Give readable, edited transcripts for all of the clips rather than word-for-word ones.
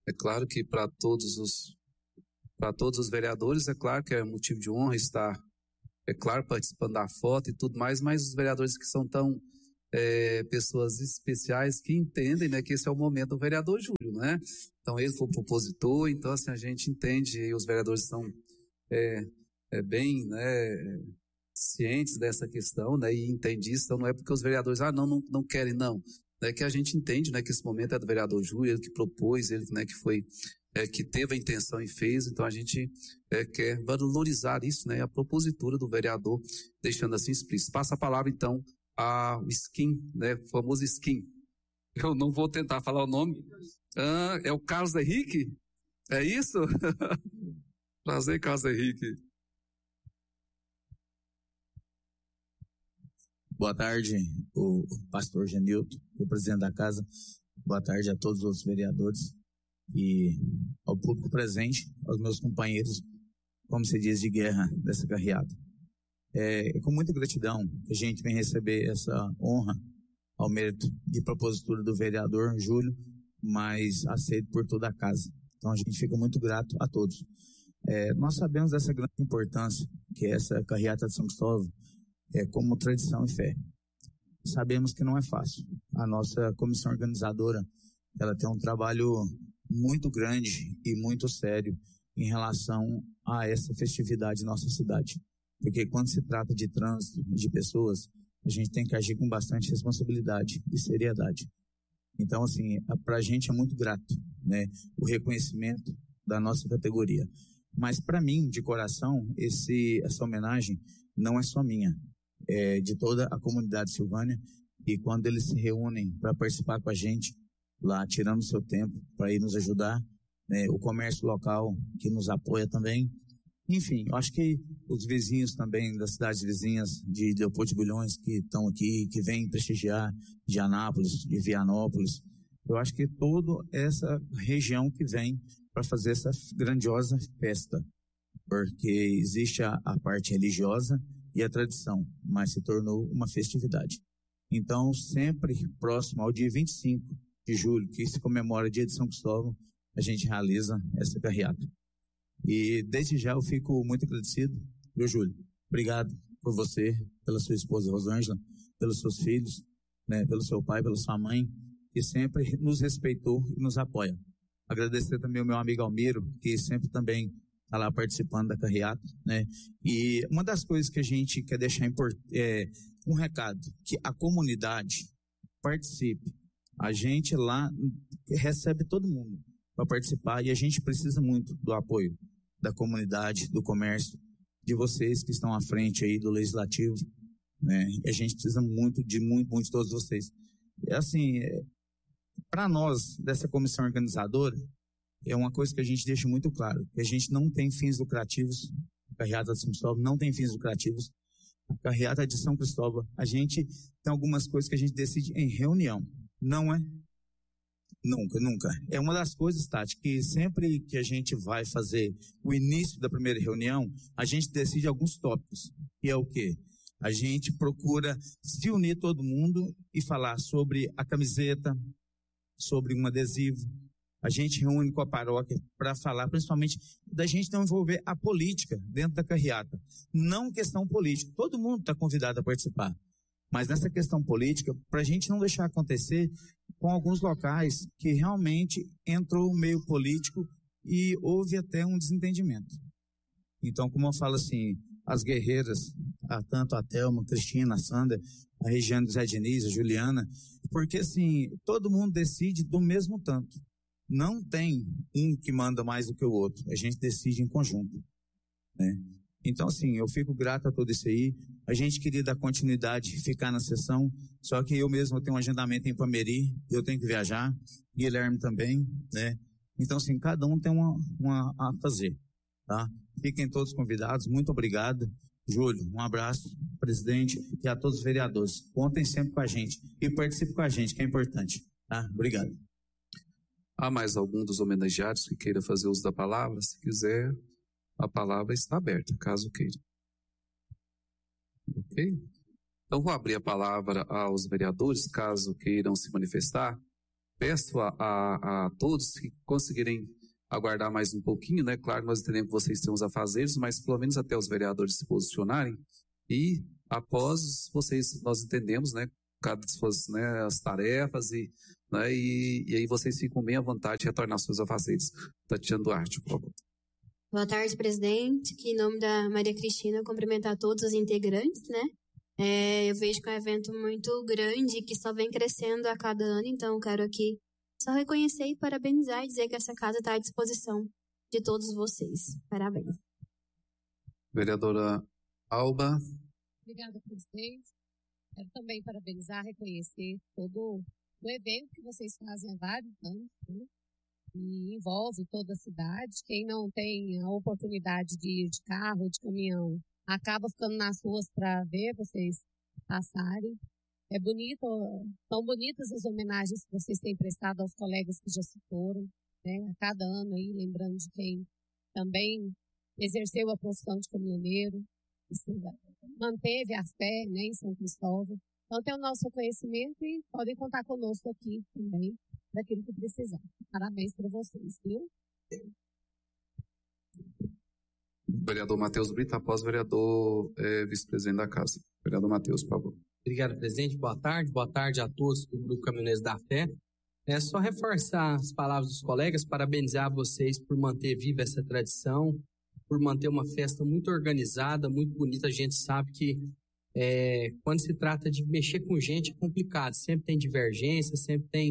É claro que para todos os vereadores, é claro que é motivo de honra estar, é claro, participando da foto e tudo mais, mas os vereadores que são tão pessoas especiais que entendem, né, que esse é o momento do vereador Júlio, né? Então ele foi o propositor, então assim a gente entende, e os vereadores são bem, né, cientes dessa questão, né, e entendem isso. Então não é porque os vereadores não querem, não. É que a gente entende, né, que esse momento é do vereador Júlio, ele que propôs, ele, né, que foi, que teve a intenção e fez. Então a gente quer valorizar isso, né, a propositura do vereador, deixando assim explícito. Passa a palavra então ao Skin, né, o famoso Skin. Eu não vou tentar falar o nome. É o Carlos Henrique? É isso? Prazer, Carlos Henrique. Boa tarde, o pastor Genilton, o presidente da casa. Boa tarde a todos os outros vereadores e ao público presente, aos meus companheiros, como se diz, de guerra dessa carreata. É com muita gratidão que a gente vem receber essa honra ao mérito de propositura do vereador Júlio, mas aceito por toda a casa. Então a gente fica muito grato a todos. Nós sabemos dessa grande importância que é essa carreata de São Cristóvão como tradição e fé. Sabemos que não é fácil. A nossa comissão organizadora, ela tem um trabalho muito grande e muito sério em relação a essa festividade em nossa cidade. Porque quando se trata de trânsito e de pessoas, a gente tem que agir com bastante responsabilidade e seriedade. Então, assim, pra gente é muito grato, né, o reconhecimento da nossa categoria. Mas para mim, de coração, essa homenagem não é só minha. É de toda a comunidade Silvânia, e quando eles se reúnem para participar com a gente, lá tirando seu tempo para ir nos ajudar, né, o comércio local que nos apoia também, enfim, eu acho que os vizinhos também das cidades vizinhas de Leopoldo de Bulhões que estão aqui, que vêm prestigiar, de Anápolis, de Vianópolis, eu acho que toda essa região que vem para fazer essa grandiosa festa, porque existe a parte religiosa e a tradição, mas se tornou uma festividade. Então, sempre próximo ao dia 25 de julho, que se comemora o dia de São Cristóvão, a gente realiza essa carreata. E desde já eu fico muito agradecido, viu, Júlio? Obrigado por você, pela sua esposa Rosângela, pelos seus filhos, né, pelo seu pai, pela sua mãe, que sempre nos respeitou e nos apoia. Agradecer também ao meu amigo Almiro, que sempre também está lá participando da carreata, né? E uma das coisas que a gente quer deixar um recado, que a comunidade participe. A gente lá recebe todo mundo para participar e a gente precisa muito do apoio da comunidade, do comércio, de vocês que estão à frente aí do legislativo, né? E a gente precisa muito de todos vocês. Assim, para nós dessa comissão organizadora, é uma coisa que a gente deixa muito claro, que a gente não tem fins lucrativos, a carreata de São Cristóvão não tem fins lucrativos, a carreata de São Cristóvão, a gente tem algumas coisas que a gente decide em reunião, não é? Nunca. É uma das coisas, Tati, que sempre que a gente vai fazer o início da primeira reunião, a gente decide alguns tópicos, e é o quê? A gente procura se unir todo mundo e falar sobre a camiseta, sobre um adesivo. A gente reúne com a paróquia para falar, principalmente, da gente não envolver a política dentro da carreata. Não questão política. Todo mundo está convidado a participar. Mas nessa questão política, para a gente não deixar acontecer com alguns locais que realmente entrou o meio político e houve até um desentendimento. Então, como eu falo assim, as guerreiras, tanto a Thelma, a Cristina, a Sandra, a Regiane, Zé Diniz, a Juliana, porque assim, todo mundo decide do mesmo tanto. Não tem um que manda mais do que o outro. A gente decide em conjunto, né? Então, assim, eu fico grato a tudo isso aí. A gente queria dar continuidade, ficar na sessão, só que eu mesmo tenho um agendamento em Pameri, eu tenho que viajar, Guilherme também, né? Então, assim, cada um tem uma a fazer, tá? Fiquem todos convidados, muito obrigado. Júlio, um abraço, presidente, e a todos os vereadores. Contem sempre com a gente e participem com a gente, que é importante, tá? Obrigado. Há mais algum dos homenageados que queira fazer uso da palavra? Se quiser, a palavra está aberta, caso queira. Ok? Então vou abrir a palavra aos vereadores, caso queiram se manifestar. peço a todos que conseguirem aguardar mais um pouquinho, né? Claro, nós entendemos que vocês têm os afazeres, mas pelo menos até os vereadores se posicionarem. E após vocês, nós entendemos, né? Cada suas, né, as tarefas né, e aí vocês ficam bem à vontade de retornar seus afazeres. Tatiana Duarte, por favor. Boa tarde, presidente. Que em nome da Maria Cristina, cumprimentar todos os integrantes, né? Eu vejo que é um evento muito grande que só vem crescendo a cada ano, então quero aqui só reconhecer e parabenizar e dizer que essa casa está à disposição de todos vocês. Parabéns. Vereadora Alba. Obrigada, presidente. Quero também parabenizar, reconhecer todo o evento que vocês fazem há vários anos, né? E envolve toda a cidade. Quem não tem a oportunidade de ir de carro ou de caminhão, acaba ficando nas ruas para ver vocês passarem. É bonito, tão bonitas as homenagens que vocês têm prestado aos colegas que já se foram, né? A cada ano aí, lembrando de quem também exerceu a profissão de caminhoneiro, manteve a fé, né, em São Cristóvão. Então tem o nosso reconhecimento e podem contar conosco aqui também, daquilo que precisar. Parabéns para vocês, viu? Vereador Matheus Brito, após o vereador vice-presidente da casa. Vereador Matheus, por favor. Obrigado, presidente. Boa tarde a todos do Grupo Caminhoneiros da Fé. É só reforçar as palavras dos colegas, parabenizar vocês por manter viva essa tradição, por manter uma festa muito organizada, muito bonita. A gente sabe que quando se trata de mexer com gente é complicado, sempre tem divergência, sempre tem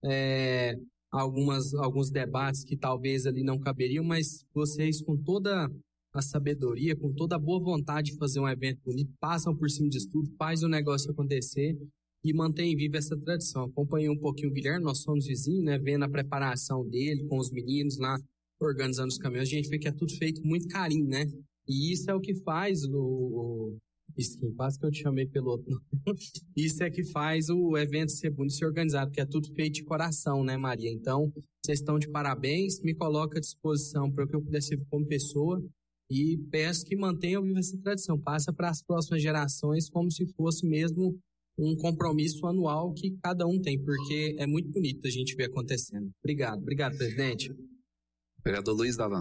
alguns debates que talvez ali não caberiam, mas vocês com toda a sabedoria, com toda a boa vontade de fazer um evento bonito, passam por cima disso tudo, faz o negócio acontecer e mantém viva essa tradição. Acompanhei um pouquinho o Guilherme, nós somos vizinhos, né, vendo a preparação dele com os meninos lá, organizando os caminhões, a gente vê que é tudo feito com muito carinho, né? E isso é o que faz Skin, quase que eu te chamei pelo outro. Isso é que faz o evento ser bonito e ser organizado, porque é tudo feito de coração, né, Maria? Então, vocês estão de parabéns, me coloco à disposição para o que eu puder ser como pessoa e peço que mantenham viva essa tradição. Passa para as próximas gerações como se fosse mesmo um compromisso anual que cada um tem, porque é muito bonito a gente ver acontecendo. Obrigado, presidente. Vereador Luiz Davan.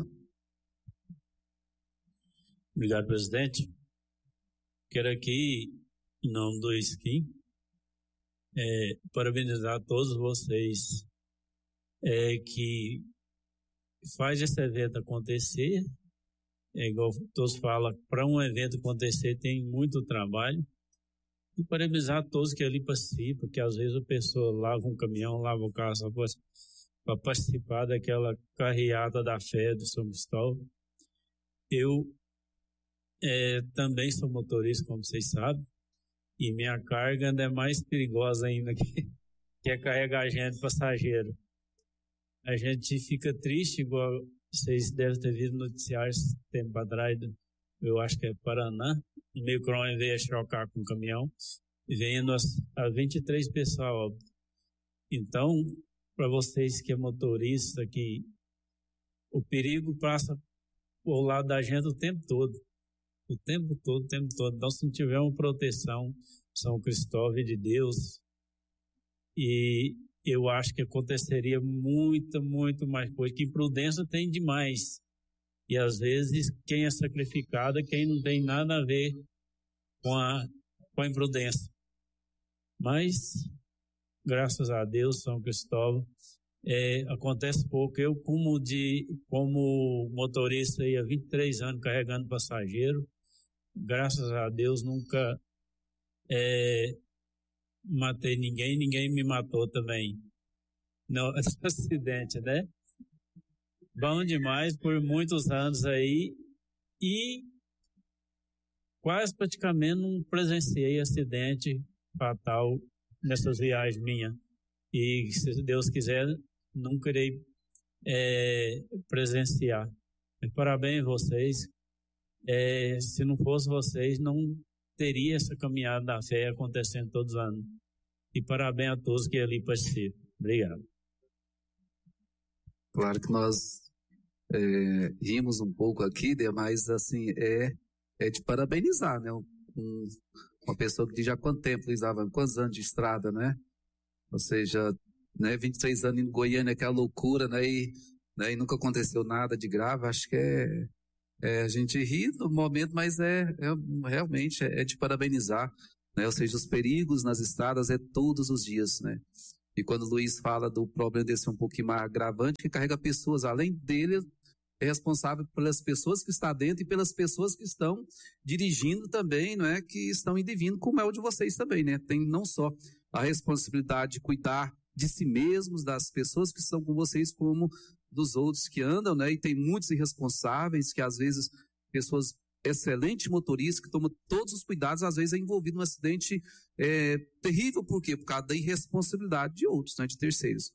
Obrigado, presidente. Quero aqui, em nome do Skin, parabenizar todos vocês que faz esse evento acontecer. Igual todos falam, para um evento acontecer tem muito trabalho. E parabenizar todos que ali participam, que às vezes a pessoa lava um caminhão, lava o carro só para participar daquela carreata da fé do São Cristóvão. Eu também sou motorista, como vocês sabem, e minha carga ainda é mais perigosa ainda que é carregar gente passageiro. A gente fica triste, igual vocês devem ter visto noticiários tempo atrás, eu acho que é Paraná, o Micron veio a chocar com o caminhão e vendo as 23 pessoas. Então, para vocês que é motorista, que o perigo passa por lado da gente o tempo todo. Então, se não tiver uma proteção, São Cristóvão de Deus, e eu acho que aconteceria muito mais coisa, que imprudência tem demais. E às vezes quem é sacrificado é quem não tem nada a ver com a imprudência. Mas, graças a Deus, São Cristóvão, acontece pouco. Eu, como motorista aí há 23 anos carregando passageiro, graças a Deus nunca matei ninguém me matou também. No acidente, né? Bom demais por muitos anos aí e quase praticamente não presenciei acidente fatal nessas viagens minhas. E se Deus quiser, nunca irei presenciar. Mas, parabéns a vocês. Se não fosse vocês, não teria essa caminhada da fé acontecendo todos os anos. E parabéns a todos que ali participam. Obrigado. Claro que nós rimos um pouco aqui, mas assim, é de parabenizar, né? Uma pessoa que diz há quanto tempo, Luiz Davan, quantos anos de estrada, né? Ou seja, né, 23 anos em Goiânia, aquela loucura, né, e nunca aconteceu nada de grave. Acho que a gente ri no momento, mas realmente é de parabenizar, né, ou seja, os perigos nas estradas é todos os dias, né. E quando o Luiz fala do problema desse um pouquinho mais agravante, que carrega pessoas, além dele, é responsável pelas pessoas que estão dentro e pelas pessoas que estão dirigindo também, não é? Que estão indo e vindo, como é o de vocês também, né? Tem não só a responsabilidade de cuidar de si mesmos, das pessoas que estão com vocês, como dos outros que andam, né? E tem muitos irresponsáveis, que às vezes, pessoas excelentes motoristas, que tomam todos os cuidados, às vezes é envolvido num acidente terrível. Por quê? Por causa da irresponsabilidade de outros, né? De terceiros.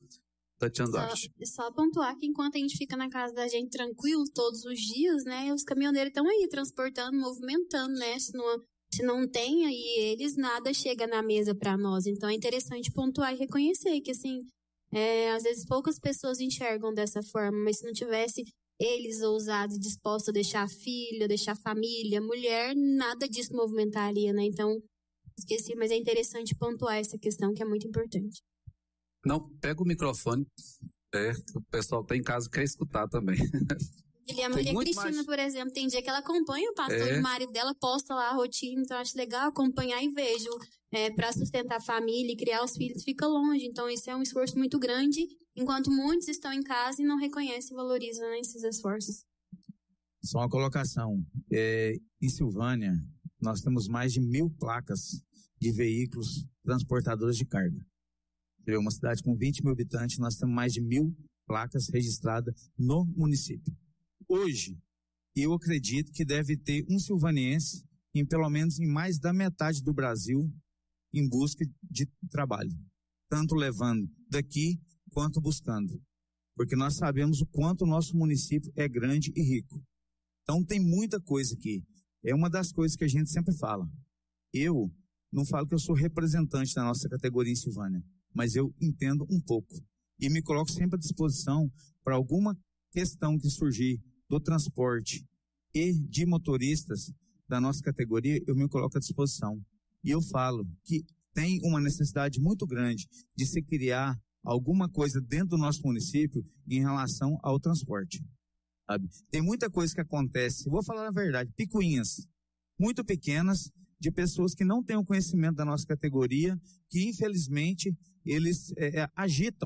Só pontuar que enquanto a gente fica na casa da gente tranquilo todos os dias, né, os caminhoneiros estão aí transportando, movimentando, né, se não tem aí eles, nada chega na mesa para nós. Então é interessante pontuar e reconhecer que, assim, às vezes poucas pessoas enxergam dessa forma, mas se não tivesse eles ousados, dispostos a deixar filho, deixar família, mulher, nada disso movimentaria, né, então esqueci, mas é interessante pontuar essa questão que é muito importante. Não, pega o microfone, o pessoal tá em casa quer escutar também. E a Maria Cristina, por exemplo, tem dia que ela acompanha o pastor e o marido dela posta lá a rotina, então eu acho legal acompanhar e vejo. Para sustentar a família e criar os filhos fica longe, então isso é um esforço muito grande, enquanto muitos estão em casa e não reconhecem e valorizam, né, esses esforços. Só uma colocação, em Silvânia nós temos mais de 1.000 placas de veículos transportadores de carga. É uma cidade com 20 mil habitantes, nós temos mais de 1.000 placas registradas no município. Hoje, eu acredito que deve ter um silvaniense, pelo menos em mais da metade do Brasil, em busca de trabalho. Tanto levando daqui, quanto buscando. Porque nós sabemos o quanto o nosso município é grande e rico. Então tem muita coisa aqui. É uma das coisas que a gente sempre fala. Eu não falo que eu sou representante da nossa categoria em Silvânia, mas eu entendo um pouco e me coloco sempre à disposição para alguma questão que surgir do transporte e de motoristas da nossa categoria, eu me coloco à disposição. E eu falo que tem uma necessidade muito grande de se criar alguma coisa dentro do nosso município em relação ao transporte. Sabe? Tem muita coisa que acontece, vou falar a verdade, picuinhas muito pequenas de pessoas que não têm o conhecimento da nossa categoria, que infelizmente eles agitam.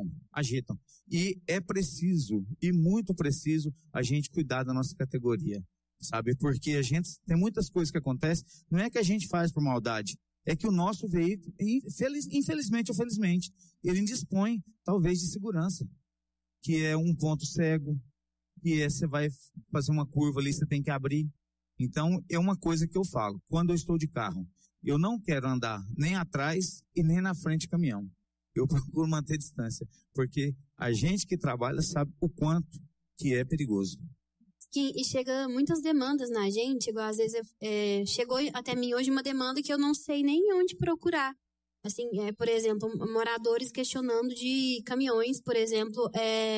E é preciso, e muito preciso, a gente cuidar da nossa categoria, sabe? Porque a gente tem muitas coisas que acontecem, não é que a gente faz por maldade, é que o nosso veículo, infelizmente ou felizmente, ele dispõe talvez de segurança, que é um ponto cego, que você vai fazer uma curva ali, você tem que abrir. Então, é uma coisa que eu falo, quando eu estou de carro, eu não quero andar nem atrás e nem na frente de caminhão. Eu procuro manter distância, porque a gente que trabalha sabe o quanto que é perigoso. E chega muitas demandas na gente, igual às vezes chegou até mim hoje uma demanda que eu não sei nem onde procurar. Assim, por exemplo, moradores questionando de caminhões, por exemplo,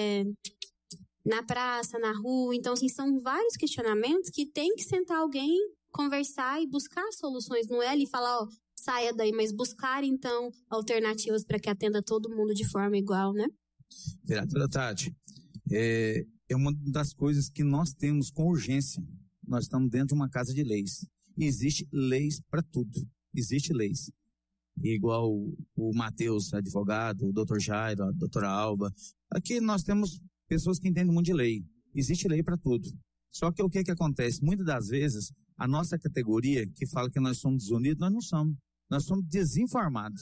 na praça, na rua. Então, assim, são vários questionamentos que tem que sentar alguém, conversar e buscar soluções. Não é ali falar, saia daí, mas buscar, então, alternativas para que atenda todo mundo de forma igual, né? Vereadora Tati, é uma das coisas que nós temos com urgência. Nós estamos dentro de uma casa de leis. E existe leis para tudo. Existe leis. Igual o Matheus, advogado, o doutor Jairo, a doutora Alba. Aqui nós temos pessoas que entendem muito de lei. Existe lei para tudo. Só que o que acontece? Muitas das vezes, a nossa categoria, que fala que nós somos desunidos, nós não somos. Nós somos desinformados.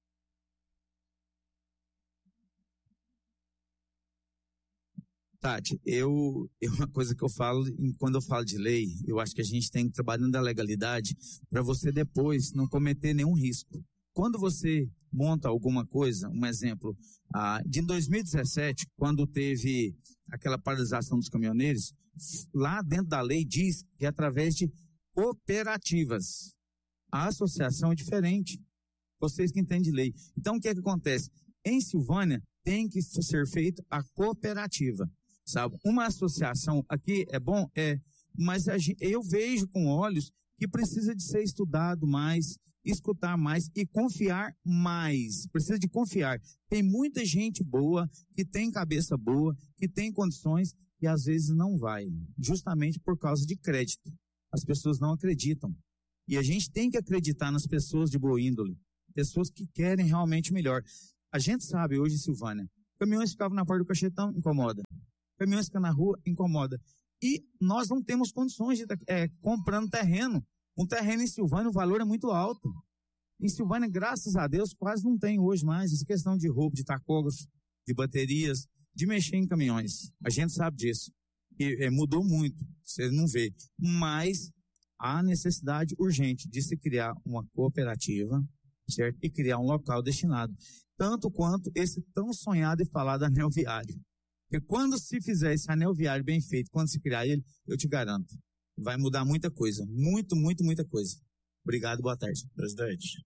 Tati, uma coisa que eu falo, quando eu falo de lei, eu acho que a gente tem que trabalhar na legalidade para você depois não cometer nenhum risco. Quando você monta alguma coisa, um exemplo, de 2017, quando teve aquela paralisação dos caminhoneiros, lá dentro da lei diz que é através de cooperativas. A associação é diferente. Vocês que entendem de lei. Então, o que acontece? Em Silvânia, tem que ser feita a cooperativa. Sabe? Uma associação aqui é bom? É. Mas eu vejo com olhos que precisa de ser estudado mais escutar mais e confiar mais. Precisa de confiar. Tem muita gente boa, que tem cabeça boa, que tem condições e às vezes não vai, justamente por causa de crédito. As pessoas não acreditam. E a gente tem que acreditar nas pessoas de boa índole, pessoas que querem realmente melhor. A gente sabe hoje, Silvânia, caminhões ficavam na porta do Cachetão, incomoda. Caminhões ficam na rua, incomoda. E nós não temos condições de estar comprando terreno. Um terreno em Silvânia, o valor é muito alto. Em Silvânia, graças a Deus, quase não tem hoje mais essa questão de roubo, de tacógrafos, de baterias, de mexer em caminhões. A gente sabe disso. E mudou muito, você não vê. Mas há necessidade urgente de se criar uma cooperativa, certo? E criar um local destinado. Tanto quanto esse tão sonhado e falado anel viário. Porque quando se fizer esse anel viário bem feito, quando se criar ele, eu te garanto, vai mudar muita coisa. Muita coisa. Obrigado, boa tarde. Presidente.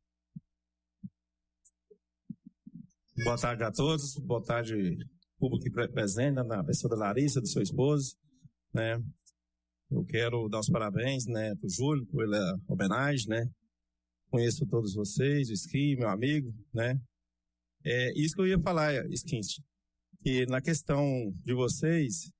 Boa tarde a todos, boa tarde público que presente, na pessoa da Larissa, do seu esposo, né? Eu quero dar os parabéns, né, pro Júlio, pela homenagem, né? Conheço todos vocês, o Skin, meu amigo, né? Isso que eu ia falar, Skin, que na questão de vocês,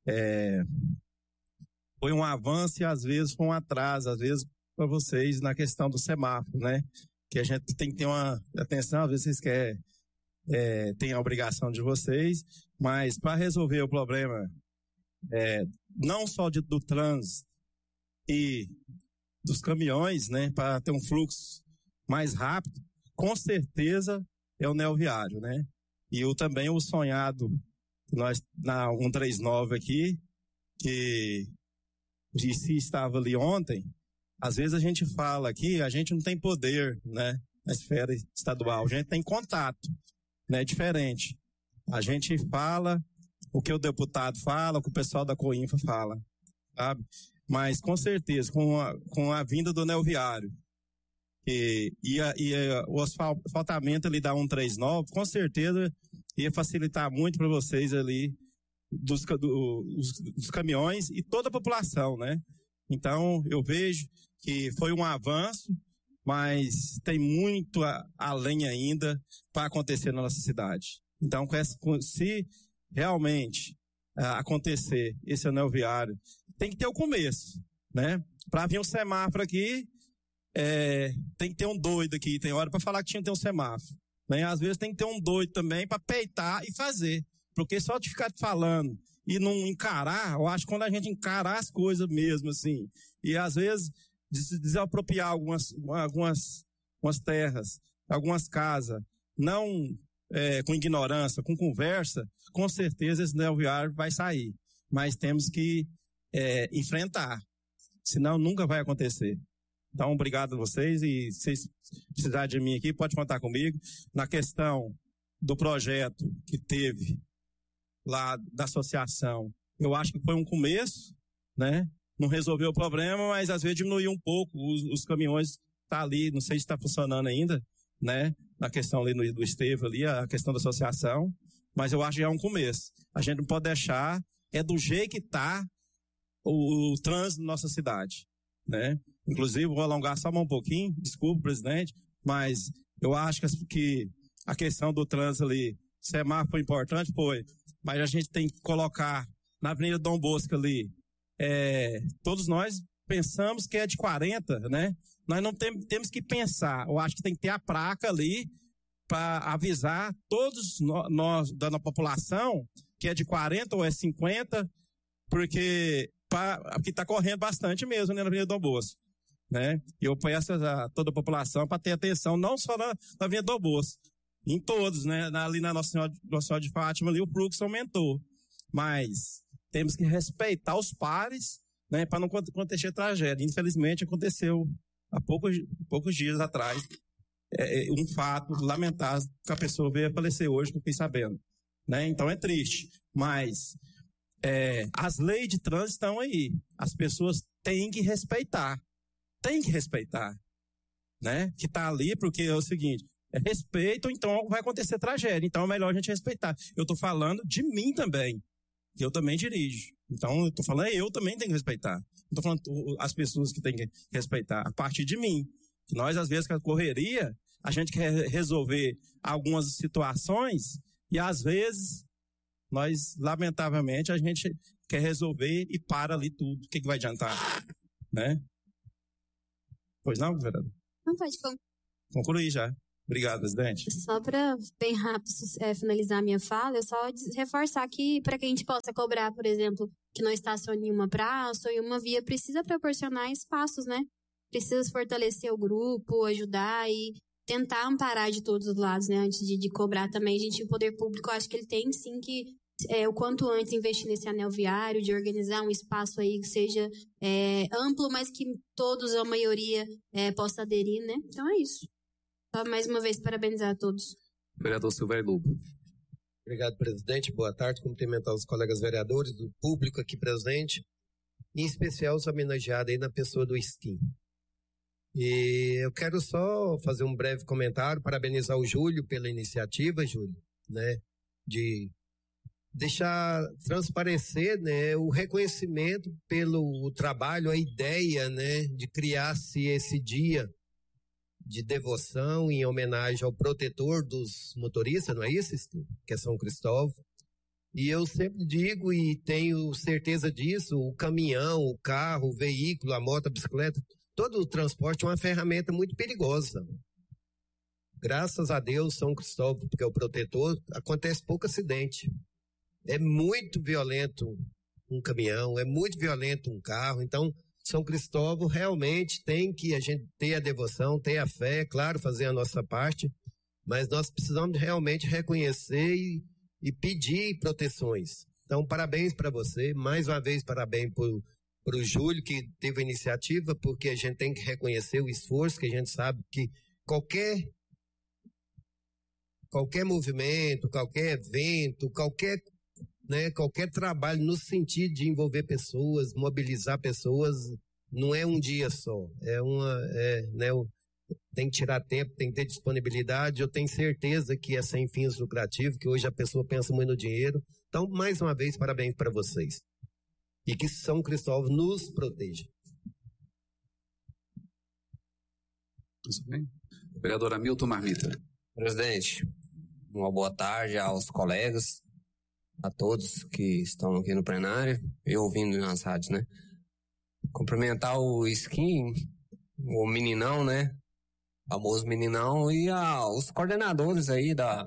foi um avanço e às vezes foi um atraso, às vezes para vocês na questão do semáforo, né? Que a gente tem que ter uma atenção, às vezes vocês querem, tem a obrigação de vocês, mas para resolver o problema, não só do trânsito e dos caminhões, né? Para ter um fluxo mais rápido, com certeza é o neo viário, né? E também o sonhado, nós na 139 aqui, que se estava ali ontem, às vezes a gente fala aqui, a gente não tem poder, né, na esfera estadual, a gente tem contato, né, diferente. A gente fala o que o deputado fala, o que o pessoal da Coinfa fala, sabe? Mas com certeza, com a vinda do neo viário, e o asfaltamento ali da 139, com certeza ia facilitar muito para vocês ali dos caminhões e toda a população, né? Então, eu vejo que foi um avanço, mas tem muito além ainda para acontecer na nossa cidade. Então, se realmente acontecer esse anel viário, tem que ter o começo, né? Para vir um semáforo aqui, tem que ter um doido aqui, tem hora para falar que tinha que ter um semáforo. Né? Às vezes tem que ter um doido também para peitar e fazer. Porque só de ficar falando e não encarar, eu acho que quando a gente encarar as coisas mesmo, assim, e às vezes desapropriar algumas terras, algumas casas, não com ignorância, com conversa, com certeza esse neo viário vai sair. Mas temos que enfrentar, senão nunca vai acontecer. Então, obrigado a vocês, e se vocês precisarem de mim aqui, pode contar comigo. Na questão do projeto que teve lá da associação, eu acho que foi um começo, né? Não resolveu o problema, mas às vezes diminuiu um pouco, os caminhões tá ali, não sei se está funcionando ainda, né? Na questão ali do Estevão ali, a questão da associação, mas eu acho que é um começo. A gente não pode deixar, do jeito que está o trânsito na nossa cidade, né? Inclusive, vou alongar só um pouquinho, desculpa, presidente, mas eu acho que a questão do trânsito ali, semáforo foi importante, mas a gente tem que colocar na Avenida Dom Bosco ali, todos nós pensamos que é de 40, né? Nós não temos que pensar, eu acho que tem que ter a placa ali para avisar todos nós da população que é de 40 ou é 50, porque está correndo bastante mesmo, né, na Avenida Dom Bosco. Né? Eu peço a toda a população para ter atenção, não só na Avenida Dom Bosco, em todos, né? Ali na Nossa Senhora de Fátima, ali o fluxo aumentou. Mas temos que respeitar os pares, né? Para não acontecer tragédia. Infelizmente, aconteceu há poucos dias atrás um fato lamentável que a pessoa veio a falecer hoje, que eu fiquei sabendo. Né? Então é triste. Mas as leis de trânsito estão aí. As pessoas têm que respeitar. Tem que respeitar, né? Que tá ali, porque é o seguinte, respeito, então vai acontecer tragédia, então é melhor a gente respeitar. Eu tô falando de mim também, que eu também dirijo. Então eu tô falando, eu também tenho que respeitar. Não tô falando as pessoas que têm que respeitar, a partir de mim, Nós, às vezes, com a correria, a gente quer resolver algumas situações e, às vezes, nós, lamentavelmente, a gente quer resolver e para ali tudo. O que vai adiantar? Né? Pois não, vereador? Não pode concluir já. Obrigado, presidente. Só para, bem rápido, finalizar a minha fala, eu só reforçar que para que a gente possa cobrar, por exemplo, que não estacione em uma praça ou em uma via, precisa proporcionar espaços, né? Precisa fortalecer o grupo, ajudar e tentar amparar de todos os lados, né? Antes de cobrar também. A gente, o poder público, eu acho que ele tem sim que, o quanto antes, investir nesse anel viário, de organizar um espaço aí que seja amplo, mas que todos, a maioria, possa aderir, né? Então é isso. Só mais uma vez parabenizar a todos. Vereador Silvério Lobo. Obrigado, presidente. Boa tarde. Cumprimentar os colegas vereadores, do público aqui presente, em especial os homenageados aí na pessoa do Skin. E eu quero só fazer um breve comentário, parabenizar o Júlio pela iniciativa, Júlio, né, de deixar transparecer, né, o reconhecimento pelo trabalho, a ideia, né, de criar-se esse dia de devoção em homenagem ao protetor dos motoristas, não é isso, que é São Cristóvão? E eu sempre digo e tenho certeza disso, o caminhão, o carro, o veículo, a moto, a bicicleta, todo o transporte é uma ferramenta muito perigosa. Graças a Deus, São Cristóvão, porque é o protetor, acontece pouco acidente. É muito violento um caminhão, é muito violento um carro, então São Cristóvão realmente tem que a gente ter a devoção, ter a fé, claro, fazer a nossa parte, mas nós precisamos realmente reconhecer e pedir proteções. Então, parabéns para você, mais uma vez parabéns para o Júlio, que teve a iniciativa, porque a gente tem que reconhecer o esforço, que a gente sabe que qualquer movimento, qualquer evento, qualquer trabalho no sentido de envolver pessoas, mobilizar pessoas, não é um dia só. Tem que tirar tempo, tem que ter disponibilidade. Eu tenho certeza que é sem fins lucrativos, que hoje a pessoa pensa muito no dinheiro. Então, mais uma vez, parabéns para vocês. E que São Cristóvão nos proteja. Tudo bem. Vereador Hamilton Marmita. Presidente, uma boa tarde aos colegas, a todos que estão aqui no plenário e ouvindo nas rádios, né? Cumprimentar o Skin, o meninão, né? Famoso meninão, e os coordenadores aí da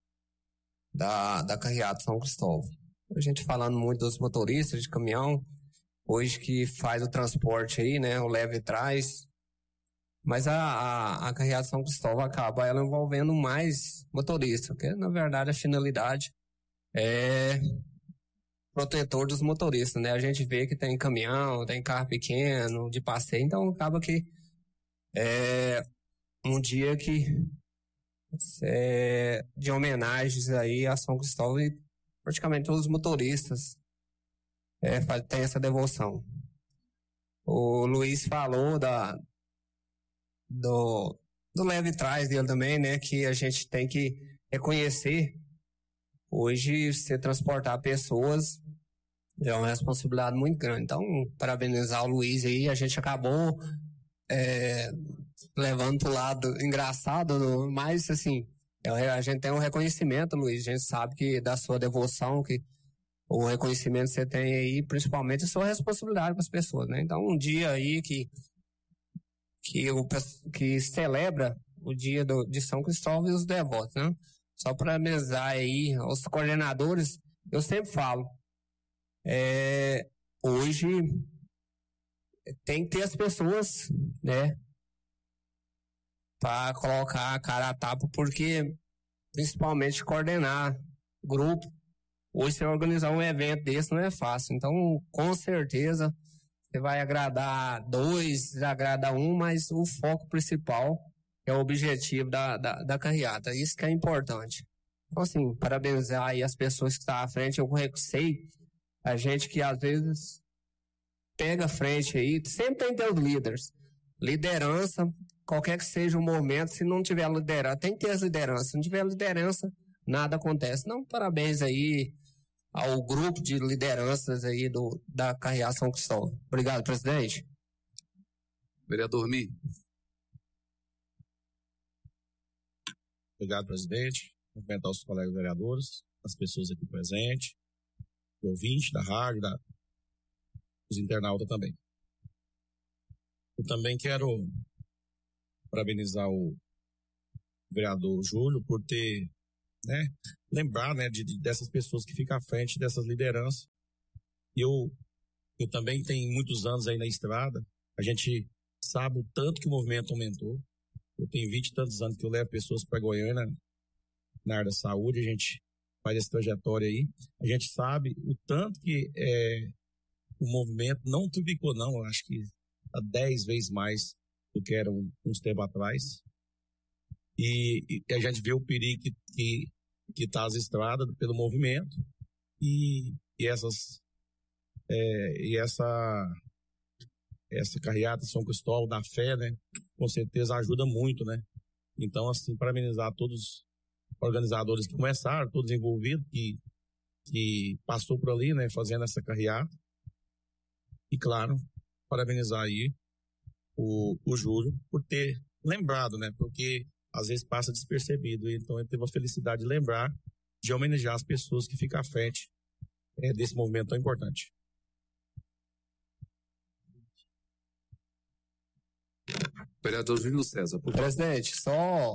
carreata São Cristóvão. A gente falando muito dos motoristas de caminhão, hoje que faz o transporte aí, né? O leve e traz. Mas a carreata São Cristóvão acaba ela envolvendo mais motoristas, porque na verdade a finalidade é protetor dos motoristas, né? A gente vê que tem caminhão, tem carro pequeno, de passeio, então acaba que é um dia que de homenagens aí a São Cristóvão e praticamente todos os motoristas têm essa devoção. O Luiz falou do leve trás dele também, né? Que a gente tem que reconhecer. Hoje, você transportar pessoas é uma responsabilidade muito grande. Então, parabenizar o Luiz aí. A gente acabou levando pro lado engraçado, mas assim, a gente tem um reconhecimento, Luiz. A gente sabe que da sua devoção, que o reconhecimento que você tem aí, principalmente a sua responsabilidade com as pessoas, né? Então, um dia aí que celebra o dia de São Cristóvão e os devotos, né? Só para parabenizar aí os coordenadores, eu sempre falo, hoje tem que ter as pessoas, né, para colocar a cara a tapa, porque principalmente coordenar grupo, hoje você organizar um evento desse não é fácil, então com certeza você vai agradar 2, agradar 1, mas o foco principal é o objetivo da carreata. Isso que é importante. Então, assim, parabenizar aí as pessoas que estão à frente. Eu sei a gente que às vezes pega a frente aí, sempre tem que ter os líderes. Liderança, qualquer que seja o momento, se não tiver liderança, tem que ter as lideranças. Se não tiver liderança, nada acontece. Não, parabéns aí ao grupo de lideranças aí da carreata São Cristóvão. Obrigado, presidente. Vereador Mi. Obrigado, presidente. Cumprimentar os colegas vereadores, as pessoas aqui presentes, o ouvinte da rádio, os internautas também. Eu também quero parabenizar o vereador Júlio por ter, lembrar, dessas pessoas que ficam à frente dessas lideranças. Eu também tenho muitos anos aí na estrada, a gente sabe o tanto que o movimento aumentou. Eu tenho 20 e tantos anos que eu levo pessoas para Goiânia na área da saúde, a gente faz essa trajetória aí. A gente sabe o tanto que o movimento não triplicou, não, eu acho que a 10 vezes mais do que era uns tempos atrás. E a gente vê o perigo que está as estradas pelo movimento e essa carreata São Cristóvão da Fé, com certeza ajuda muito, Então, assim, parabenizar todos os organizadores que começaram, todos envolvidos, que passou por ali, fazendo essa carreata. E, claro, parabenizar aí o Júlio por ter lembrado, porque às vezes passa despercebido. Então, ele teve a felicidade de lembrar, de homenagear as pessoas que ficam à frente desse movimento tão importante. Vereador Júlio César, por favor. Presidente, Sim,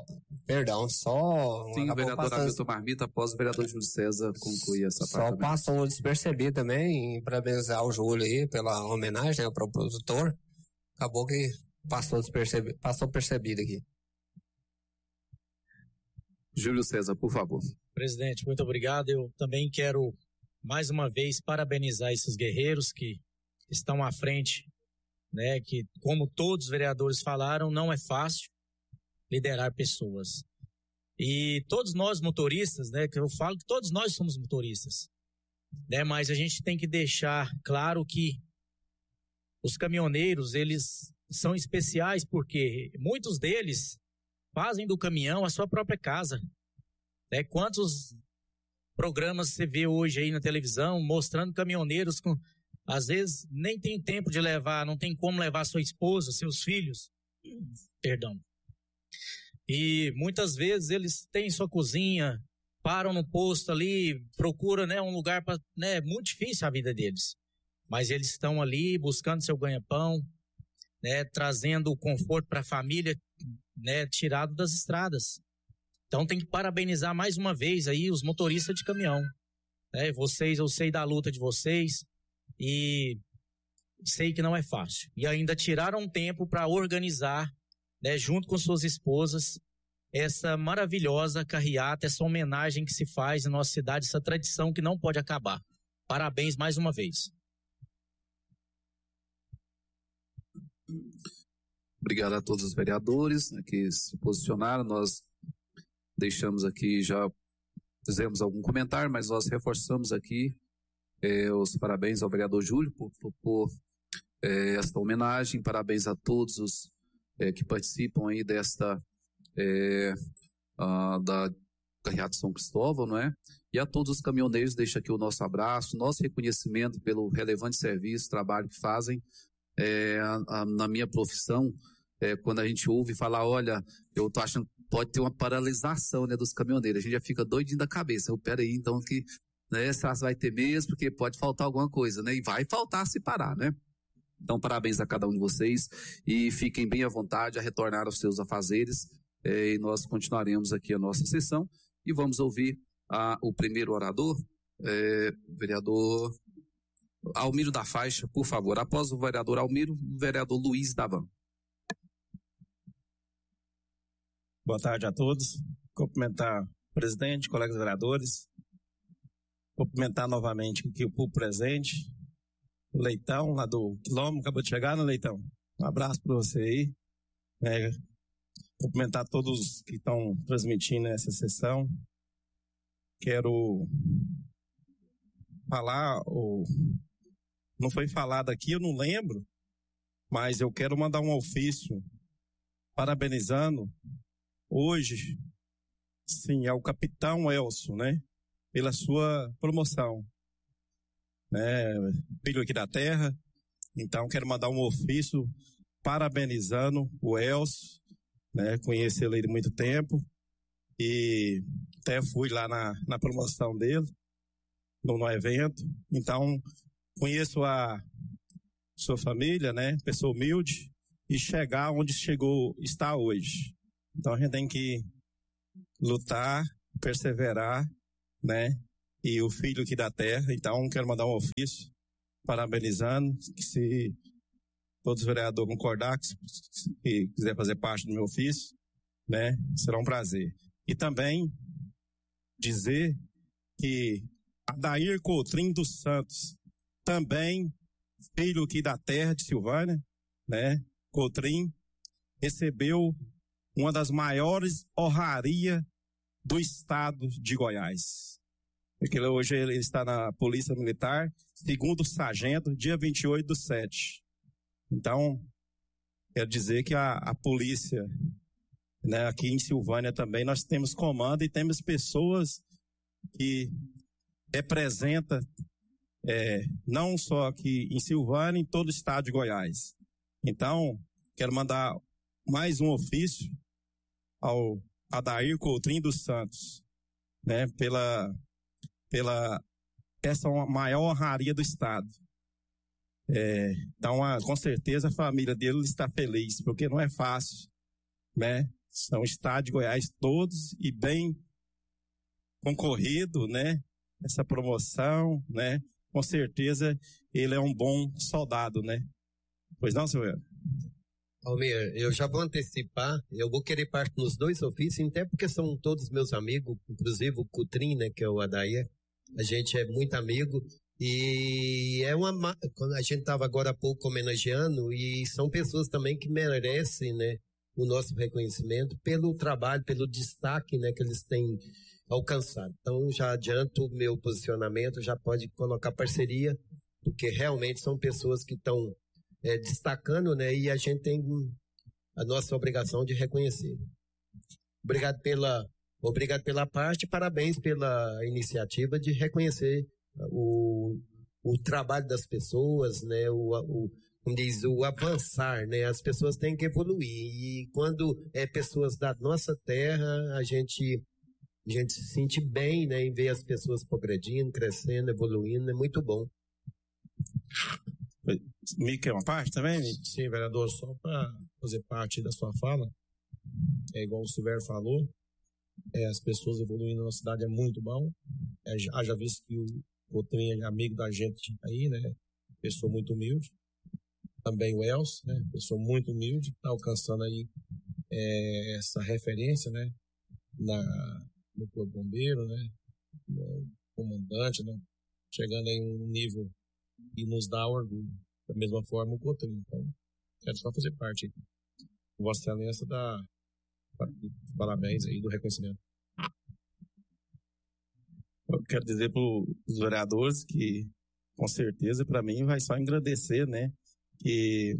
o vereador Hamilton Marmita, após o vereador Júlio César concluir essa parte. Só passou despercebido também, em parabenizar o Júlio aí pela homenagem ao produtor. Acabou que passou percebido aqui. Júlio César, por favor. Presidente, muito obrigado. Eu também quero, mais uma vez, parabenizar esses guerreiros que estão à frente, que, como todos os vereadores falaram, não é fácil liderar pessoas. E todos nós motoristas, que eu falo que todos nós somos motoristas, mas a gente tem que deixar claro que os caminhoneiros, eles são especiais porque muitos deles fazem do caminhão a sua própria casa. Quantos programas você vê hoje aí na televisão mostrando caminhoneiros com... Às vezes nem tem tempo de levar, não tem como levar sua esposa, seus filhos. Perdão. E muitas vezes eles têm sua cozinha, param no posto ali, procuram um lugar para... É muito difícil a vida deles. Mas eles estão ali buscando seu ganha-pão, trazendo o conforto para a família, tirado das estradas. Então tem que parabenizar mais uma vez aí os motoristas de caminhão. Vocês, eu sei da luta de vocês. E sei que não é fácil. E ainda tiraram um tempo para organizar, junto com suas esposas, essa maravilhosa carreata, essa homenagem que se faz na nossa cidade, essa tradição que não pode acabar. Parabéns mais uma vez. Obrigado a todos os vereadores que se posicionaram. Nós deixamos aqui, já fizemos algum comentário, mas nós reforçamos aqui os parabéns ao vereador Júlio por esta homenagem. Parabéns a todos os que participam aí desta da Carreata São Cristóvão, E a todos os caminhoneiros, deixa aqui o nosso abraço, nosso reconhecimento pelo relevante serviço, trabalho que fazem. Na minha profissão, quando a gente ouve falar, olha, eu tô achando que pode ter uma paralisação, dos caminhoneiros, a gente já fica doidinho da cabeça. Peraí, então que se vai ter mesmo, porque pode faltar alguma coisa, E vai faltar se parar, Então, parabéns a cada um de vocês e fiquem bem à vontade a retornar aos seus afazeres. E nós continuaremos aqui a nossa sessão e vamos ouvir o primeiro orador, vereador Almiro da Faixa, por favor. Após o vereador Almiro, o vereador Luiz Davan. Boa tarde a todos. Cumprimentar o presidente, colegas vereadores. Cumprimentar novamente aqui o público presente. O Leitão, lá do quilômetro, acabou de chegar, né, Leitão? Um abraço para você aí. Cumprimentar todos que estão transmitindo essa sessão. Quero falar, não foi falado aqui, eu não lembro, mas eu quero mandar um ofício parabenizando hoje, sim, ao capitão Elcio, pela sua promoção. Filho aqui da terra, então quero mandar um ofício parabenizando o Elcio, conheci ele há muito tempo, e até fui lá na promoção dele, no evento. Então, conheço a sua família, né? Pessoa humilde, e chegar onde está hoje. Então, a gente tem que lutar, perseverar, né? E o filho aqui da terra, então, quero mandar um ofício parabenizando, que se todos os vereadores concordar, que quiser fazer parte do meu ofício, né? Será um prazer. E também dizer que Adair Coutrinho dos Santos, também filho aqui da terra de Silvânia, né? Coutrinho, recebeu uma das maiores honrarias do estado de Goiás. Porque hoje ele está na Polícia Militar, segundo sargento, dia 28/7. Então, quero dizer que a polícia, né, aqui em Silvânia também, nós temos comando e temos pessoas que representam, não só aqui em Silvânia, em todo o estado de Goiás. Então, quero mandar mais um ofício ao Adair Coutrinho dos Santos, né, pela essa maior honraria do estado. Então, com certeza a família dele está feliz, porque não é fácil, né? São estado de Goiás todos e bem concorrido, né? Essa promoção, né? Com certeza ele é um bom soldado, né? Pois não, senhor? Almir, eu já vou antecipar, eu vou querer parte nos dois ofícios, até porque são todos meus amigos, inclusive o Coutrinho, né, que é o Adair, a gente é muito amigo, e quando a gente estava agora há pouco homenageando, e são pessoas também que merecem, né, o nosso reconhecimento pelo trabalho, pelo destaque, né, que eles têm alcançado. Então, já adianto o meu posicionamento, já pode colocar parceria, porque realmente são pessoas que estão destacando, né, e a gente tem a nossa obrigação de reconhecer. Obrigado pela parte, parabéns pela iniciativa de reconhecer o trabalho das pessoas, né, como diz, o avançar, né, as pessoas têm que evoluir, e quando pessoas da nossa terra, a gente se sente bem, né, em ver as pessoas progredindo, crescendo, evoluindo, é muito bom. Me quer uma parte também? Sim, vereador, só para fazer parte da sua fala, igual o Silvério falou, as pessoas evoluindo na cidade é muito bom. Já visto que o Coutrinho é amigo da gente aí, né? Pessoa muito humilde. Também o Elcio, né? Pessoa muito humilde, está alcançando aí essa referência, né? No Corpo Bombeiro, né? No comandante, né? Chegando em um nível que nos dá orgulho. Da mesma forma o Coutrinho. Então, quero só fazer parte. Vossa Excelência dá parabéns aí do reconhecimento. Eu quero dizer para os vereadores que, com certeza, para mim, vai só engrandecer, né? Que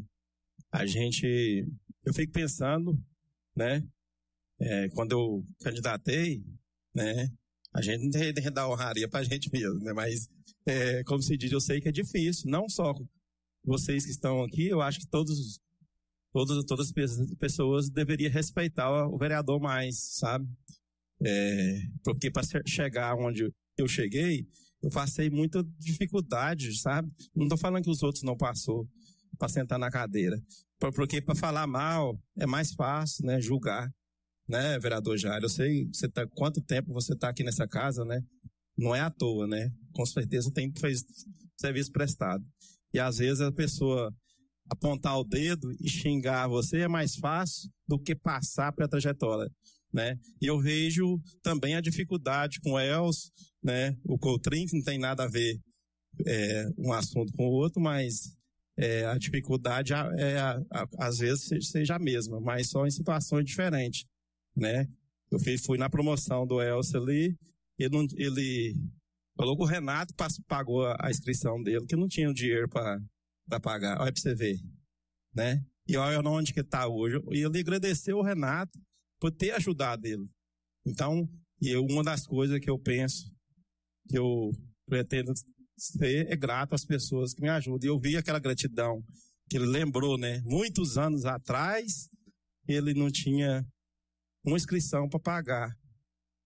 eu fico pensando, né? Quando eu candidatei, né? A gente não tem que dar honraria para a gente mesmo, né? Mas, como se diz, eu sei que é difícil. Não só vocês que estão aqui, eu acho que todas as pessoas deveriam respeitar o vereador mais, sabe? Porque para chegar onde eu cheguei, eu passei muita dificuldade, sabe? Não estou falando que os outros não passou para sentar na cadeira. Porque para falar mal é mais fácil, né? Julgar, né, vereador Jair? Eu sei quanto tempo você está aqui nessa casa, né? Não é à toa, né? Com certeza tem que fazer serviço prestado. E às vezes a pessoa apontar o dedo e xingar você é mais fácil do que passar pela trajetória, né? E eu vejo também a dificuldade com o Elcio, né? O Coutrinho, que não tem nada a ver um assunto com o outro, mas a dificuldade às vezes seja a mesma, mas só em situações diferentes, né? Eu fui na promoção do Elcio ali, ele falou que o Renato pagou a inscrição dele, que não tinha o dinheiro para pagar. Olha para você ver, né? E olha onde que está hoje. E ele agradeceu o Renato por ter ajudado ele. Então, uma das coisas que eu penso, que eu pretendo ser, é grato às pessoas que me ajudam. E eu vi aquela gratidão que ele lembrou, né? Muitos anos atrás, ele não tinha uma inscrição para pagar.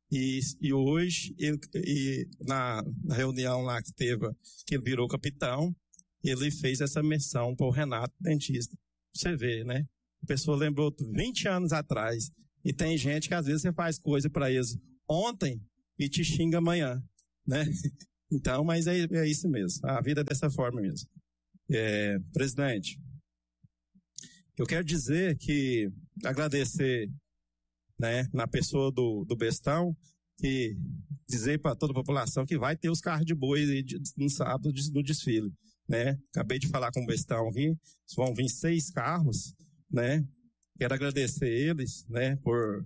E hoje, na reunião lá que teve, que ele virou capitão, ele fez essa menção para o Renato, dentista. Você vê, né? A pessoa lembrou 20 anos atrás. E tem gente que às vezes você faz coisa para eles ontem e te xinga amanhã, né? Então, mas é isso mesmo. A vida é dessa forma mesmo. Presidente, eu quero dizer que agradecer, né, na pessoa do Bestão, e dizer para toda a população que vai ter os carros de boi no sábado no desfile, né? Acabei de falar com o Bestão aqui, vão vir 6 carros, né? Quero agradecer eles, né, por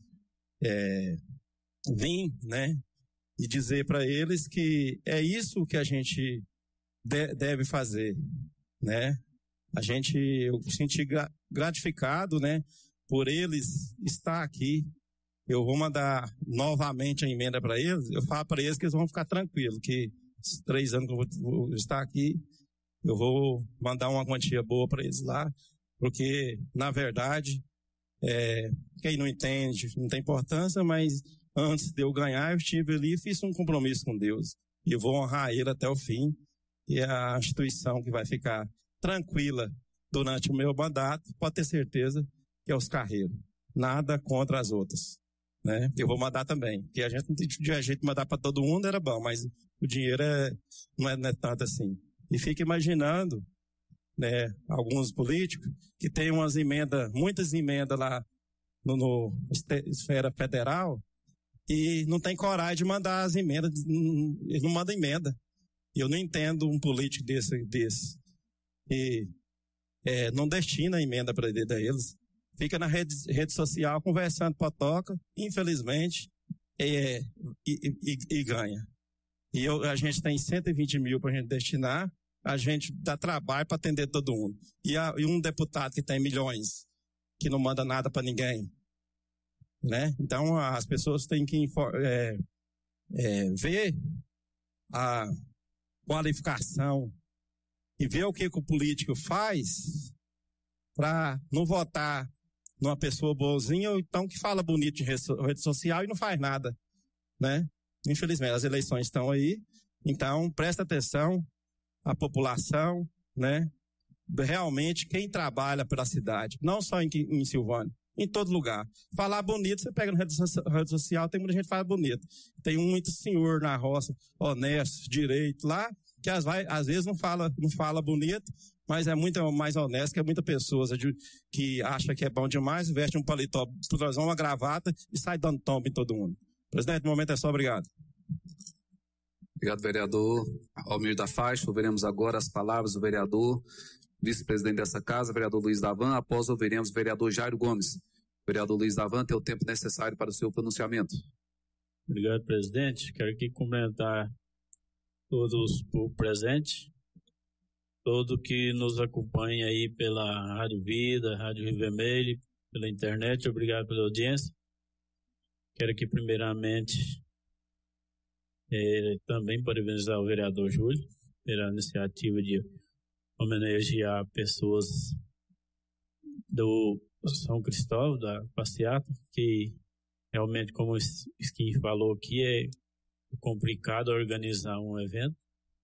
vir, né, e dizer para eles que é isso que a gente deve fazer, né? Eu senti gratificado, né, por eles estar aqui. Eu vou mandar novamente a emenda para eles. Eu falo para eles que eles vão ficar tranquilos, que esses 3 anos que eu vou estar aqui, eu vou mandar uma quantia boa para eles lá, porque, na verdade, quem não entende, não tem importância, mas antes de eu ganhar, eu estive ali e fiz um compromisso com Deus. E eu vou honrar ele até o fim. E a instituição que vai ficar tranquila durante o meu mandato, pode ter certeza que é os carreiros. Nada contra as outras, né? Eu vou mandar também. Porque a gente não tinha jeito de mandar para todo mundo, era bom, mas o dinheiro não é tanto assim. E fica imaginando, né, alguns políticos que têm muitas emendas lá no esfera federal e não tem coragem de mandar as emendas, eles não mandam emenda. E eu não entendo um político desse. E não destina a emenda para eles. Fica na rede social conversando potoca, infelizmente, e ganha. E a gente tem 120 mil para a gente destinar, a gente dá trabalho para atender todo mundo. E um deputado que tem milhões, que não manda nada para ninguém, né? Então as pessoas têm que ver a qualificação e ver o que o político faz para não votar numa pessoa boazinha ou então que fala bonito em rede social e não faz nada, né? Infelizmente, as eleições estão aí, então presta atenção, a população, né? Realmente quem trabalha pela cidade, não só em Silvânia, em todo lugar. Falar bonito, você pega na rede social, tem muita gente que fala bonito. Tem muito senhor na roça, honesto, direito, lá, que às vezes não fala bonito, mas é muito mais honesto, que é muita pessoa que acha que é bom demais, veste um paletó, uma gravata e sai dando tombo em todo mundo. Presidente, no momento é só, obrigado. Obrigado, vereador Almir da Faixa. Ouviremos agora as palavras do vereador, vice-presidente dessa casa, vereador Luiz Davan. Após ouviremos o vereador Jairo Gomes. Vereador Luiz Davan, tem o tempo necessário para o seu pronunciamento. Obrigado, presidente. Quero aqui cumprimentar todos por presente, todo que nos acompanha aí pela Rádio Vida, Rádio Rio Vermelho, pela internet. Obrigado pela audiência. Quero aqui primeiramente também parabenizar o vereador Júlio pela iniciativa de homenagear pessoas do São Cristóvão, da passeata, que realmente, como o Skin falou aqui, é complicado organizar um evento.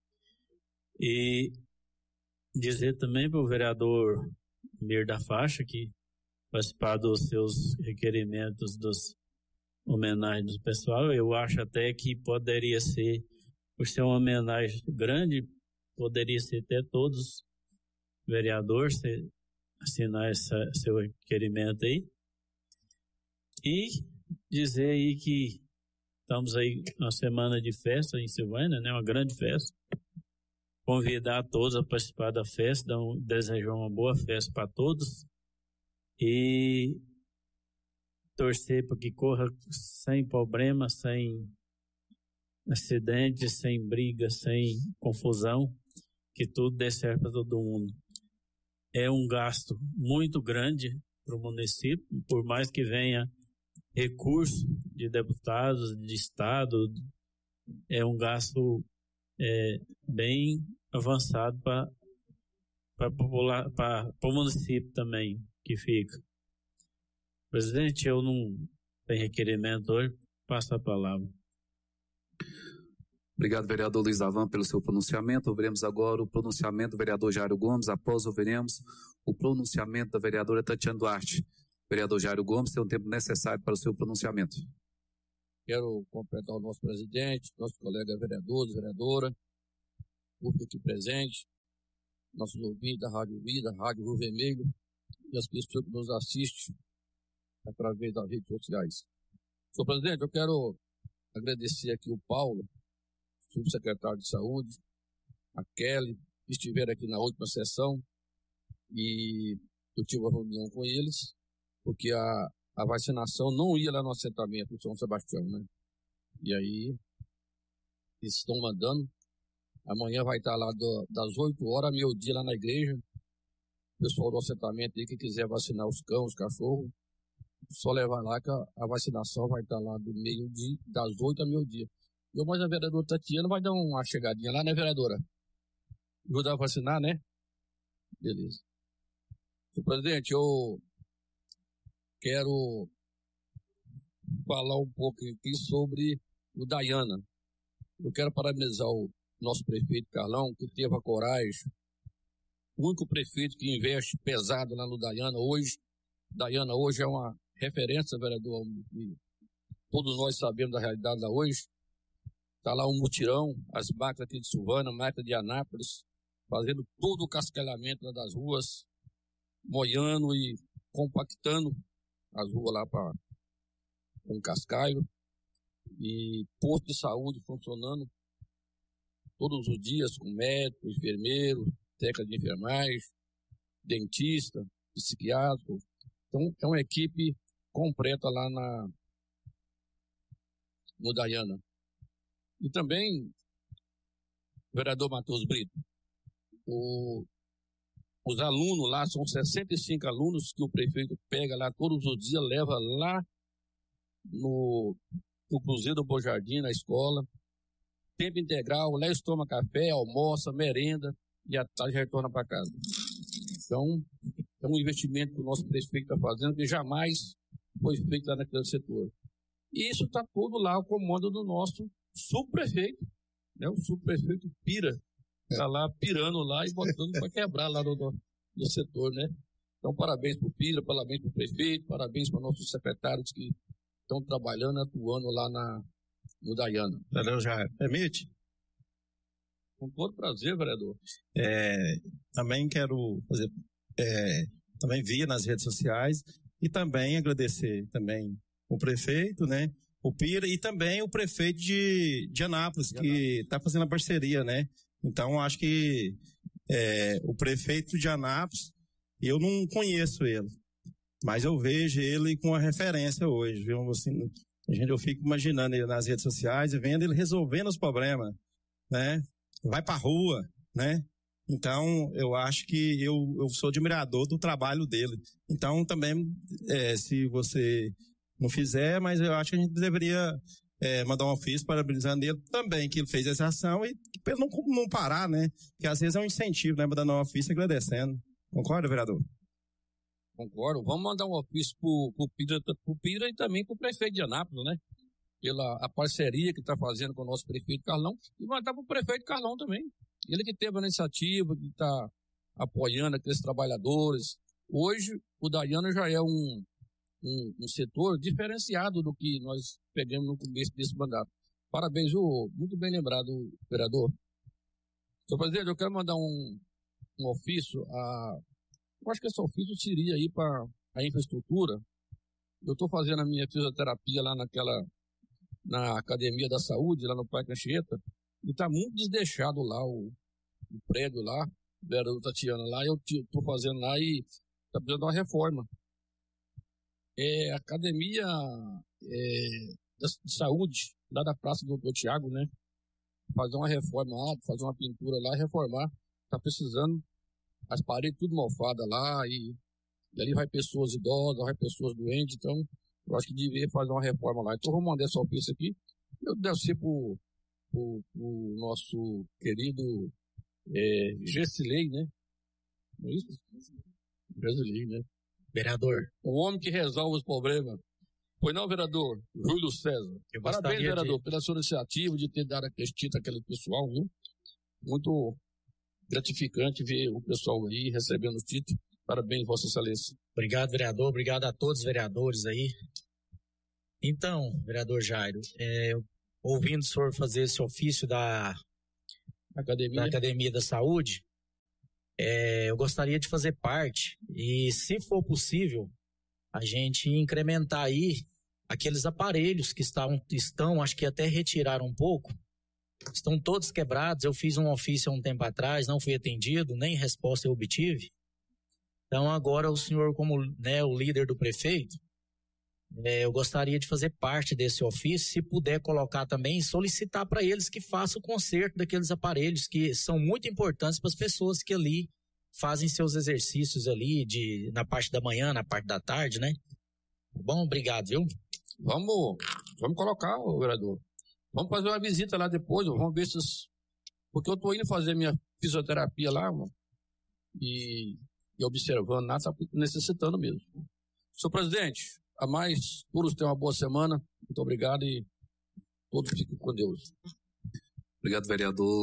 E dizer também para o vereador Mir da Faixa que participar dos seus requerimentos das homenagens do pessoal, eu acho até que poderia ser, por ser uma homenagem grande, poderia ser até todos os vereadores assinar seu requerimento aí. E dizer aí que estamos aí na semana de festa em Silvânia, né? Uma grande festa. Convidar todos a participar da festa, desejar uma boa festa para todos e torcer para que corra sem problema, sem acidentes, sem briga, sem confusão, que tudo dê certo para todo mundo. É um gasto muito grande para o município, por mais que venha recurso de deputados, de estado, é um gasto bem avançado para o município também que fica. Presidente, eu não tenho requerimento hoje, Passa a palavra. Obrigado, vereador Luiz Avan, pelo seu pronunciamento. Ouviremos agora o pronunciamento do vereador Jairo Gomes. Após, ouviremos o pronunciamento da vereadora Tatiana Duarte. Vereador Jairo Gomes, tem o tempo necessário para o seu pronunciamento. Quero cumprimentar o nosso presidente, nossos colegas vereadores, vereadora, público aqui presente, nossos ouvintes da Rádio Vida, Rádio Rio Vermelho e as pessoas que nos assistem através das redes sociais. Senhor presidente, eu quero agradecer aqui o Paulo, subsecretário de Saúde, a Kelly, que estiveram aqui na última sessão e eu tive uma reunião com eles, porque a vacinação não ia lá no assentamento de São Sebastião, né? E aí, eles estão mandando. Amanhã vai estar lá das 8 horas ao meio-dia lá na igreja. O pessoal do assentamento aí que quiser vacinar os cães, os cachorros, só levar lá que a vacinação vai estar lá do meio-dia, das 8 ao meio-dia. Eu, mas a vereadora Tatiana vai dar uma chegadinha lá, né, vereadora? Ajudar a vacinar, né? Beleza. Senhor presidente, eu quero falar um pouco aqui sobre o Dayana. Eu quero parabenizar o nosso prefeito Carlão, que teve a coragem, o único prefeito que investe pesado lá no Dayana hoje. Dayana hoje é uma referência, vereador, e todos nós sabemos da realidade lá hoje. Está lá um mutirão, as máquinas aqui de Silvânia, máquina de Anápolis, fazendo todo o cascalhamento lá das ruas, moiando e compactando as ruas lá com cascalho, e posto de saúde funcionando todos os dias, com médico, enfermeiro, técnica de enfermagem, dentista, psiquiatra. Então, é uma equipe completa lá no Dayana. E também, vereador Matheus Brito, os alunos lá, são 65 alunos que o prefeito pega lá todos os dias, leva lá no Cruzeiro do Bom Jardim, na escola, tempo integral, lá eles tomam café, almoça, merenda e à tarde retorna para casa. Então, é um investimento que o nosso prefeito está fazendo que jamais foi feito lá naquele setor. E isso está todo lá ao comando do nosso subprefeito, né? O subprefeito Pira, está lá pirando lá e botando para quebrar lá no setor, né? Então, parabéns para o Pira, parabéns para o prefeito, parabéns para nossos secretários que estão trabalhando, atuando lá no Dayana. Vereador Jair, permite? Com todo prazer, vereador. Também quero fazer, também vi nas redes sociais e também agradecer também o prefeito, né? O Pira e também o prefeito de Anápolis, que está fazendo a parceria, né? Então, acho que o prefeito de Anápolis, eu não conheço ele, mas eu vejo ele com uma referência hoje, viu? Assim, eu fico imaginando ele nas redes sociais e vendo ele resolvendo os problemas, né? Vai pra rua, né? Então, eu acho que eu sou admirador do trabalho dele. Então, também, se você não fizer, mas eu acho que a gente deveria mandar um ofício parabenizando ele também, que ele fez essa ação e para ele não parar, né? Porque às vezes é um incentivo, né? Mandando um ofício agradecendo. Concorda, vereador? Concordo. Vamos mandar um ofício pro Pira e também pro prefeito de Anápolis, né? Pela a parceria que está fazendo com o nosso prefeito Carlão e mandar pro prefeito Carlão também. Ele que teve a iniciativa, que está apoiando aqueles trabalhadores. Hoje, o Dayana já é um setor diferenciado do que nós pegamos no começo desse mandato. Parabéns, muito bem lembrado, vereador. Senhor presidente, eu quero mandar um ofício, eu acho que esse ofício seria aí para a infraestrutura. Eu estou fazendo a minha fisioterapia lá na Academia da Saúde, lá no Parque Anchieta, e está muito desdeixado lá o prédio lá, vereador Tatiana, lá eu estou fazendo lá e está precisando de uma reforma. A Academia de Saúde, lá da Praça do Dr. Tiago, né? Fazer uma reforma lá, fazer uma pintura lá e reformar. Está precisando, as paredes tudo mofadas lá e ali vai pessoas idosas, vai pessoas doentes, então eu acho que devia fazer uma reforma lá. Então vou mandar essa ofícia aqui. Eu devo ser pro nosso querido Gessilei, né? Não é isso? Gessilei, né? Vereador. O homem que resolve os problemas. Pois não, vereador Júlio César. Parabéns, vereador, pela sua iniciativa de ter dado aquele título àquele pessoal, viu? Muito gratificante ver o pessoal aí recebendo o título. Parabéns, Vossa Excelência. Obrigado, vereador. Obrigado a todos os vereadores aí. Então, vereador Jairo, ouvindo o senhor fazer esse ofício da Academia da Saúde, eu gostaria de fazer parte e, se for possível, a gente incrementar aí aqueles aparelhos que estão, acho que até retiraram um pouco, estão todos quebrados. Eu fiz um ofício há um tempo atrás, não fui atendido, nem resposta eu obtive. Então agora o senhor, como, né, o líder do prefeito, eu gostaria de fazer parte desse ofício, se puder colocar também e solicitar para eles que façam o conserto daqueles aparelhos que são muito importantes para as pessoas que ali fazem seus exercícios ali na parte da manhã, na parte da tarde, né? Bom, obrigado, viu? Vamos colocar, vereador. Vamos fazer uma visita lá depois, vamos ver se... Porque eu estou indo fazer minha fisioterapia lá, mano, e observando lá, está necessitando mesmo. Senhor presidente, a mais, todos tenham uma boa semana. Muito obrigado e todos fiquem com Deus. Obrigado, vereador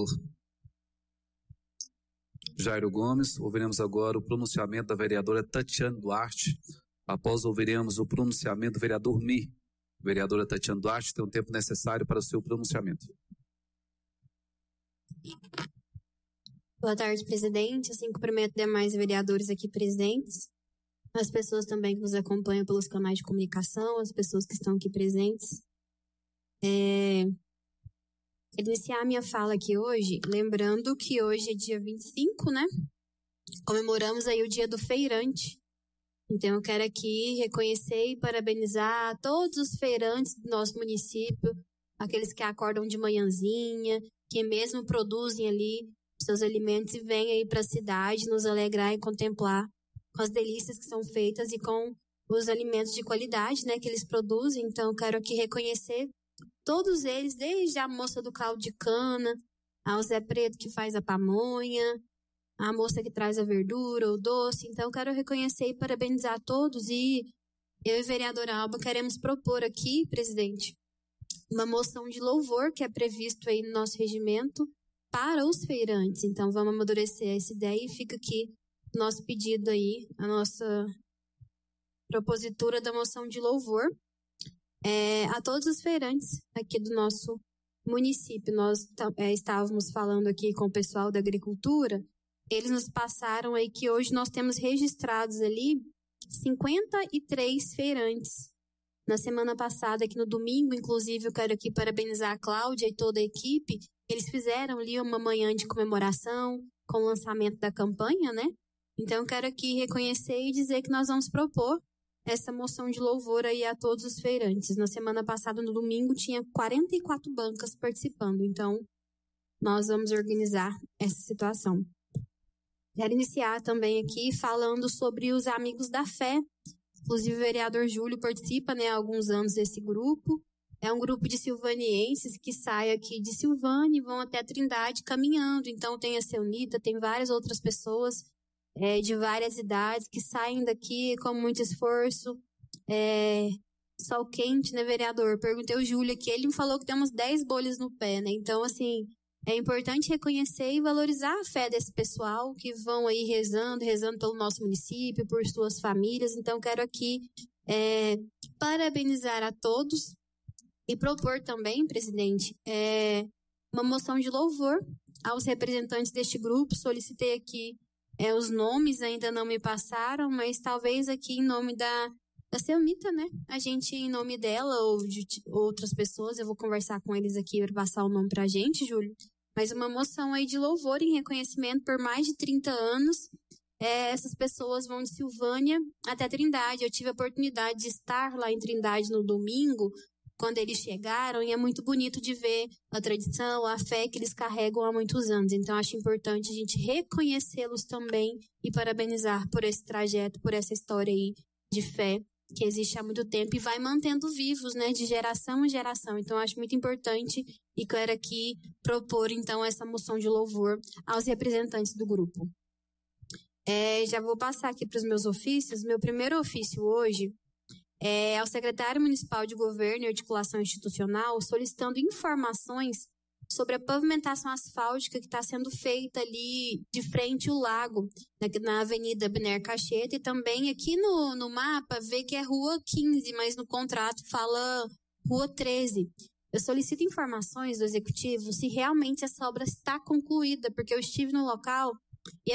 Jairo Gomes. Ouviremos agora o pronunciamento da vereadora Tatiana Duarte. Após, ouviremos o pronunciamento do vereador Mi. Vereadora Tatiana Duarte, tem o tempo necessário para o seu pronunciamento. Boa tarde, presidente. Assim, cumprimento demais vereadores aqui presentes, as pessoas também que nos acompanham pelos canais de comunicação, as pessoas que estão aqui presentes. Iniciar a minha fala aqui hoje, lembrando que hoje é dia 25, né? Comemoramos aí o dia do feirante. Então, eu quero aqui reconhecer e parabenizar todos os feirantes do nosso município, aqueles que acordam de manhãzinha, que mesmo produzem ali seus alimentos e vêm aí para a cidade nos alegrar e contemplar com as delícias que são feitas e com os alimentos de qualidade, né, que eles produzem. Então, eu quero aqui reconhecer todos eles, desde a moça do caldo de cana, ao Zé Preto que faz a pamonha, a moça que traz a verdura, o doce. Então, eu quero reconhecer e parabenizar todos. E eu e a vereadora Alba queremos propor aqui, presidente, uma moção de louvor que é previsto aí no nosso regimento para os feirantes. Então, vamos amadurecer essa ideia e fica aqui o nosso pedido aí, a nossa propositura da moção de louvor a todos os feirantes aqui do nosso município. Nós estávamos falando aqui com o pessoal da agricultura, eles nos passaram aí que hoje nós temos registrados ali 53 feirantes. Na semana passada, aqui no domingo, inclusive, eu quero aqui parabenizar a Cláudia e toda a equipe. Eles fizeram ali uma manhã de comemoração com o lançamento da campanha, né? Então, eu quero aqui reconhecer e dizer que nós vamos propor essa moção de louvor aí a todos os feirantes. Na semana passada, no domingo, tinha 44 bancas participando. Então, nós vamos organizar essa situação. Quero iniciar também aqui falando sobre os Amigos da Fé. Inclusive, o vereador Júlio participa, né, há alguns anos desse grupo. É um grupo de silvanienses que sai aqui de Silvânia e vão até Trindade caminhando. Então, tem a Seunita, tem várias outras pessoas de várias idades que saem daqui com muito esforço. Sol quente, né, vereador? Perguntei ao Júlio aqui, ele me falou que tem umas 10 bolhas no pé, né? Então, assim, é importante reconhecer e valorizar a fé desse pessoal que vão aí rezando pelo nosso município, por suas famílias. Então, quero aqui parabenizar a todos e propor também, presidente, uma moção de louvor aos representantes deste grupo. Solicitei aqui os nomes, ainda não me passaram, mas talvez aqui em nome da Seunita, né? A gente, em nome dela ou de outras pessoas, eu vou conversar com eles aqui para passar o nome pra gente, Júlio. Mas uma moção aí de louvor em reconhecimento por mais de 30 anos. Essas pessoas vão de Silvânia até Trindade. Eu tive a oportunidade de estar lá em Trindade no domingo, quando eles chegaram, e é muito bonito de ver a tradição, a fé que eles carregam há muitos anos. Então, acho importante a gente reconhecê-los também e parabenizar por esse trajeto, por essa história aí de fé que existe há muito tempo e vai mantendo vivos, né, de geração em geração. Então, acho muito importante e quero aqui propor, então, essa moção de louvor aos representantes do grupo. Já vou passar aqui para os meus ofícios. Meu primeiro ofício hoje ao secretário municipal de governo e articulação institucional solicitando informações sobre a pavimentação asfáltica que está sendo feita ali de frente ao lago, na Avenida Biner Cacheta, e também aqui no mapa vê que é Rua 15, mas no contrato fala Rua 13. Eu solicito informações do executivo se realmente essa obra está concluída, porque eu estive no local e